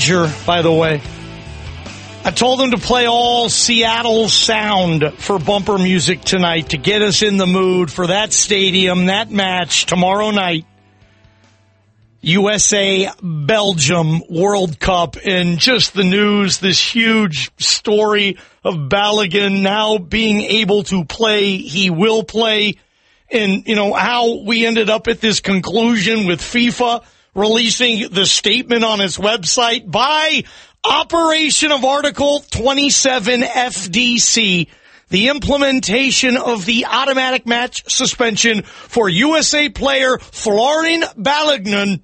manager, by the way. I told him to play all Seattle sound for bumper music tonight to get us in the mood for that stadium, that match tomorrow night. USA-Belgium World Cup, and just the news, this huge story of Balogun now being able to play. He will play. And, how we ended up at this conclusion with FIFA releasing the statement on its website by operation of Article 27 FDC, the implementation of the automatic match suspension for USA player Florin Balogun,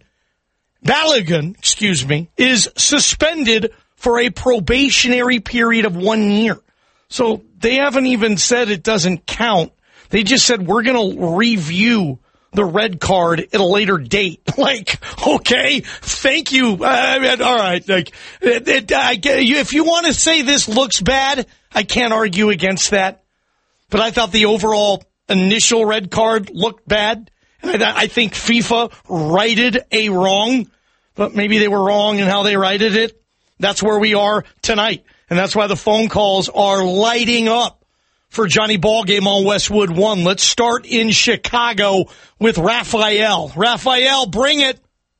is suspended for a probationary period of 1 year. So they haven't even said it doesn't count. They just said, we're going to review the red card at a later date. Like, okay, thank you. All right. If you want to say this looks bad, I can't argue against that. But I thought the overall initial red card looked bad. And I think FIFA righted a wrong, but maybe they were wrong in how they righted it. That's where we are tonight. And that's why the phone calls are lighting up for Johnny Ballgame on Westwood One. Let's start in Chicago with Raphael. Raphael, bring it.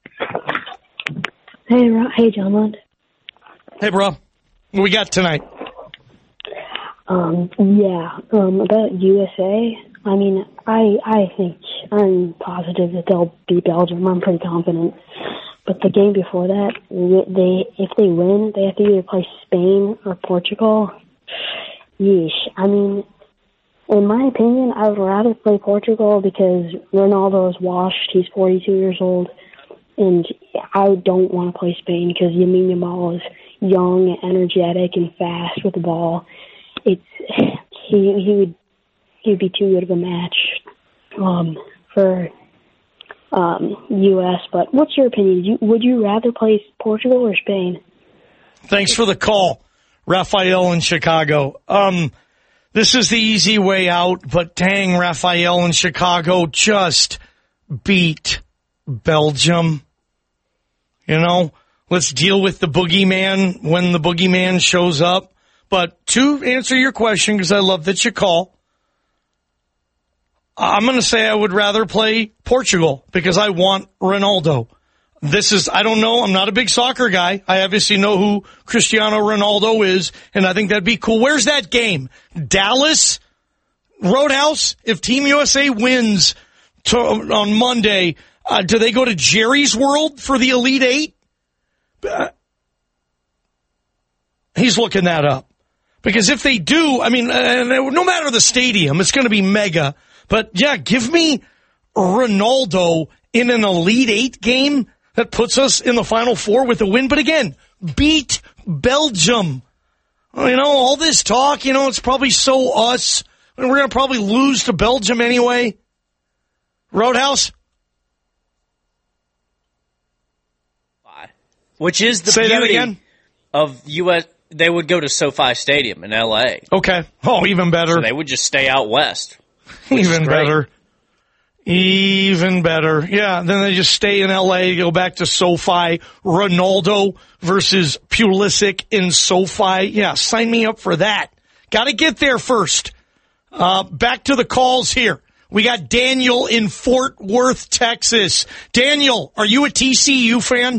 Hey, John. Hey, bro. What we got tonight? About USA, I think I'm positive that they'll beat Belgium. I'm pretty confident. But the game before that, if they win, they have to either play Spain or Portugal. Yeesh. In my opinion, I would rather play Portugal because Ronaldo is washed. He's 42 years old. And I don't want to play Spain because Lamine Yamal is young, energetic, and fast with the ball. He'd be too good of a match for U.S. But what's your opinion? Would you rather play Portugal or Spain? Thanks for the call, Raphael in Chicago. This is the easy way out, but dang, Raphael in Chicago just beat Belgium. Let's deal with the boogeyman when the boogeyman shows up. But to answer your question, because I love that you call, I'm going to say I would rather play Portugal because I want Ronaldo. I don't know. I'm not a big soccer guy. I obviously know who Cristiano Ronaldo is, and I think that'd be cool. Where's that game? Dallas? Roadhouse? If Team USA wins on Monday, do they go to Jerry's World for the Elite Eight? He's looking that up. Because if they do, no matter the stadium, it's going to be mega. But, yeah, give me Ronaldo in an Elite Eight game that puts us in the Final Four with a win. But again, beat Belgium. All this talk, it's probably so us. We're going to probably lose to Belgium anyway. Roadhouse? Which is the Say beauty that again? Of U.S. They would go to SoFi Stadium in L.A. Okay. Oh, even better. So they would just stay out west. Even better. Even better. Yeah, then they just stay in L.A., go back to SoFi. Ronaldo versus Pulisic in SoFi. Yeah, sign me up for that. Got to get there first. Back to the calls here. We got Daniel in Fort Worth, Texas. Daniel, are you a TCU fan?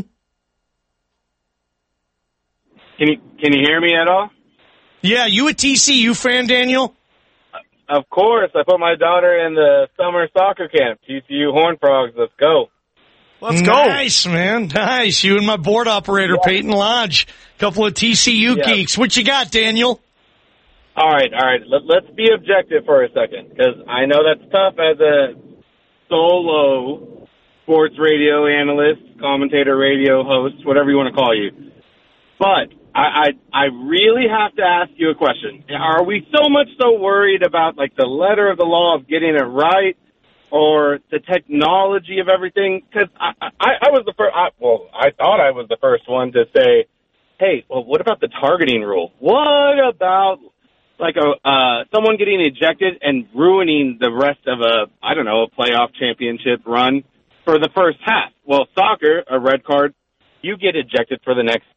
Can you hear me at all? Yeah, you a TCU fan, Daniel? Of course. I put my daughter in the summer soccer camp. TCU Horned Frogs. Let's go. Let's go. Nice, man. Nice. You and my board operator, Peyton Lodge. Couple of TCU geeks. What you got, Daniel? All right. Let's be objective for a second, because I know that's tough as a solo sports radio analyst, commentator, radio host, whatever you want to call you. But I really have to ask you a question. Are we so much so worried about, the letter of the law of getting it right or the technology of everything? Because I was the first, I thought I was the first one to say, hey, well, what about the targeting rule? What about, someone getting ejected and ruining the rest of a playoff championship run for the first half? Well, soccer, a red card, you get ejected for the next